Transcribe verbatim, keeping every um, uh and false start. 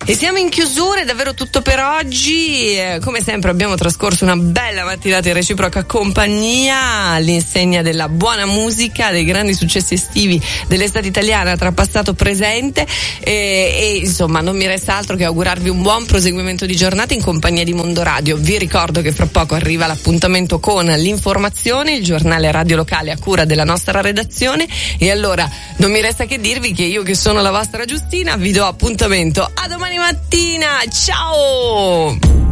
E siamo in chiusura, è davvero tutto per oggi. Eh, come sempre abbiamo trascorso una bella mattinata in reciproca compagnia all'insegna della buona musica, dei grandi successi estivi dell'estate italiana tra passato e presente e, e insomma non mi resta altro che augurarvi un buon proseguimento di giornata in compagnia di Mondo Radio. Vi ricordo che fra poco arriva l'appuntamento con l'informazione, il giornale radio locale a cura della nostra redazione, e allora non mi resta che dirvi che io, che sono la vostra Giustina, vi do appuntamento a domani mattina. Ciao!